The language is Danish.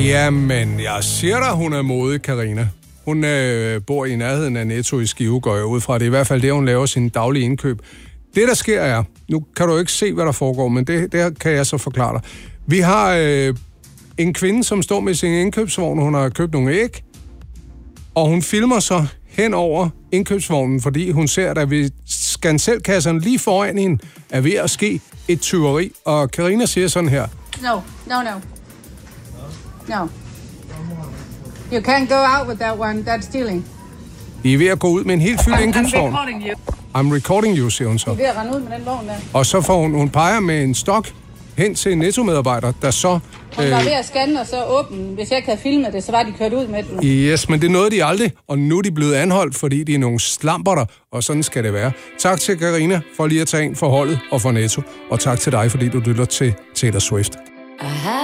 Jamen, jeg siger dig, hun er modig, Karina. Hun bor i nærheden af Netto i Skive, går jeg ud fra. Det er i hvert fald det, hun laver sin daglige indkøb. Det, der sker er, nu kan du ikke se, hvad der foregår, men det kan jeg så forklare dig. Vi har en kvinde, som står med sin indkøbsvogn. Hun har købt nogle æg, og hun filmer så hen over indkøbsvognen, fordi hun ser, at ved skanselkasserne lige foran hende er ved at ske et tyveri. Og Karina siger sådan her. No. You can't go out with that one. That's stealing. I er ved at gå ud med en helt fyldt indkøbsvogn. I'm recording you. I'm recording you, siger hun så. I er ved at rende ud med den vogn der. Og så får hun peger med en stok hen til en Netto-medarbejder, der så... Hun var ved at scanne og så åbne. Hvis jeg ikke havde filmet det, så var de kørt ud med den. Yes, men det nåede de aldrig, og nu er de blevet anholdt, fordi de er nogle slamperter, og sådan skal det være. Tak til Karina for lige at tage en for holdet og for Netto, og tak til dig, fordi du lytter til Taylor Swift.